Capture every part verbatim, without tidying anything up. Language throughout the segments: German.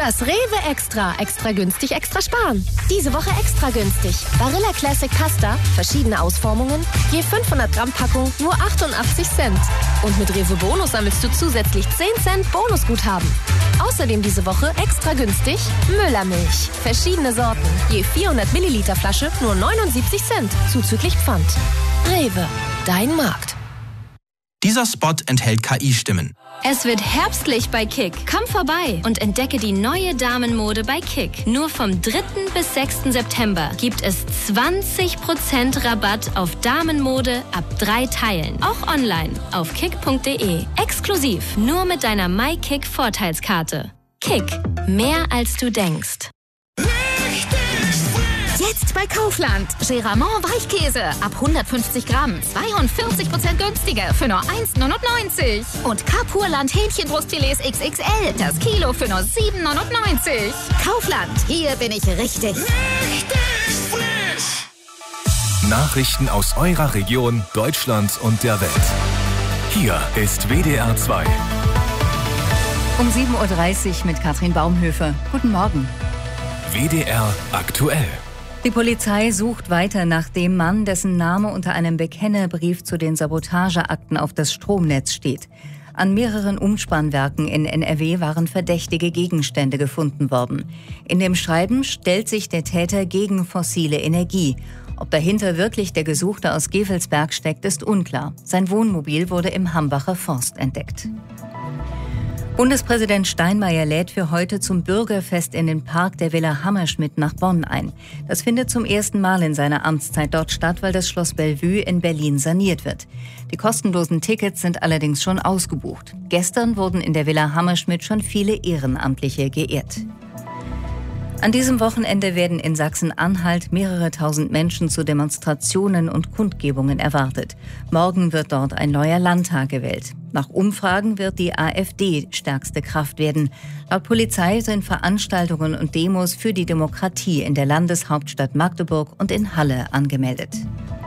Das Rewe Extra. Extra günstig, extra sparen. Diese Woche extra günstig. Barilla Classic Pasta, verschiedene Ausformungen, je fünfhundert Gramm Packung, nur achtundachtzig Cent. Und mit Rewe Bonus sammelst du zusätzlich zehn Cent Bonusguthaben. Außerdem diese Woche extra günstig Müllermilch. Verschiedene Sorten, je vierhundert Milliliter Flasche, nur neunundsiebzig Cent, zuzüglich Pfand. Rewe, dein Markt. Dieser Spot enthält K I-Stimmen. Es wird herbstlich bei Kick. Komm vorbei und entdecke die neue Damenmode bei Kick. Nur vom dritten bis sechsten September gibt es zwanzig Prozent Rabatt auf Damenmode ab drei Teilen. Auch online auf kick punkt de. Exklusiv nur mit deiner MyKick-Vorteilskarte. Kick. Mehr als du denkst. Jetzt bei Kaufland. Geramont Weichkäse ab hundertfünfzig Gramm. zweiundvierzig Prozent günstiger für nur eins neunundneunzig. Und Kapurland Hähnchenbrustfilets X X L. Das Kilo für nur sieben neunundneunzig. Kaufland. Hier bin ich richtig. Richtig frisch. Nachrichten aus eurer Region, Deutschland und der Welt. Hier ist W D R zwei. Um sieben Uhr dreißig mit Katrin Baumhöfer. Guten Morgen. W D R aktuell. Die Polizei sucht weiter nach dem Mann, dessen Name unter einem Bekennerbrief zu den Sabotageakten auf das Stromnetz steht. An mehreren Umspannwerken in N R W waren verdächtige Gegenstände gefunden worden. In dem Schreiben stellt sich der Täter gegen fossile Energie. Ob dahinter wirklich der Gesuchte aus Gevelsberg steckt, ist unklar. Sein Wohnmobil wurde im Hambacher Forst entdeckt. Bundespräsident Steinmeier lädt für heute zum Bürgerfest in den Park der Villa Hammerschmidt nach Bonn ein. Das findet zum ersten Mal in seiner Amtszeit dort statt, weil das Schloss Bellevue in Berlin saniert wird. Die kostenlosen Tickets sind allerdings schon ausgebucht. Gestern wurden in der Villa Hammerschmidt schon viele Ehrenamtliche geehrt. An diesem Wochenende werden in Sachsen-Anhalt mehrere tausend Menschen zu Demonstrationen und Kundgebungen erwartet. Morgen wird dort ein neuer Landtag gewählt. Nach Umfragen wird die AfD stärkste Kraft werden. Laut Polizei sind Veranstaltungen und Demos für die Demokratie in der Landeshauptstadt Magdeburg und in Halle angemeldet.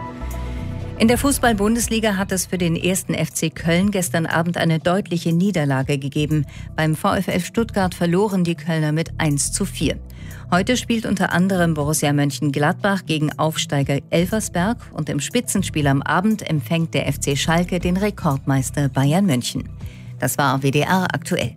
In der Fußball-Bundesliga hat es für den ersten F C Köln gestern Abend eine deutliche Niederlage gegeben. Beim VfL Stuttgart verloren die Kölner mit eins zu vier. Heute spielt unter anderem Borussia Mönchengladbach gegen Aufsteiger Elversberg und im Spitzenspiel am Abend empfängt der F C Schalke den Rekordmeister Bayern München. Das war W D R aktuell.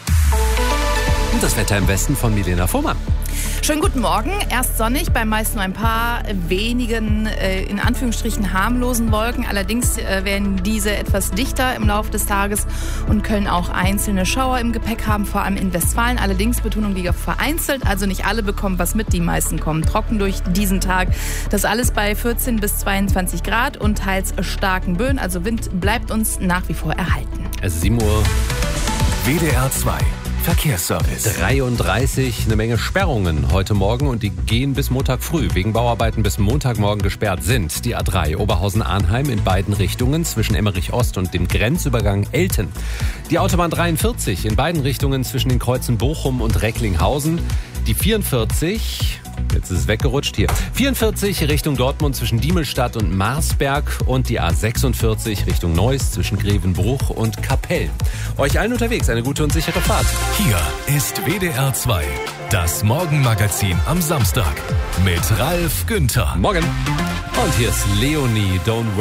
Und das Wetter im Westen von Milena Fuhrmann. Schönen guten Morgen. Erst sonnig, beim meisten nur ein paar wenigen, äh, in Anführungsstrichen harmlosen Wolken. Allerdings äh, werden diese etwas dichter im Laufe des Tages und können auch einzelne Schauer im Gepäck haben, vor allem in Westfalen. Allerdings Betonung liegt auf vereinzelt, also nicht alle bekommen was mit. Die meisten kommen trocken durch diesen Tag. Das alles bei vierzehn bis zweiundzwanzig Grad und teils starken Böen. Also Wind bleibt uns nach wie vor erhalten. Es ist sieben Uhr. W D R zwei. Verkehrsservice. dreiunddreißig, eine Menge Sperrungen heute Morgen und die gehen bis Montag früh. Wegen Bauarbeiten bis Montagmorgen gesperrt sind die A drei Oberhausen-Arnheim in beiden Richtungen zwischen Emmerich-Ost und dem Grenzübergang Elten. Die Autobahn dreiundvierzig in beiden Richtungen zwischen den Kreuzen Bochum und Recklinghausen. Die vierundvierzig... Jetzt ist es weggerutscht hier. vierundvierzig Richtung Dortmund zwischen Diemelstadt und Marsberg und die A sechsundvierzig Richtung Neuss zwischen Grevenbruch und Kapell. Euch allen unterwegs eine gute und sichere Fahrt. Hier ist W D R zwei, das Morgenmagazin am Samstag mit Ralf Günther. Morgen. Und hier ist Leonie, Don't Worry.